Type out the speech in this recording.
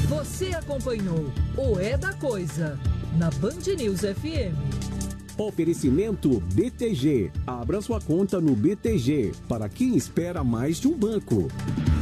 Você acompanhou o É da Coisa na Band News FM. Oferecimento BTG. Abra sua conta no BTG para quem espera mais de um banco.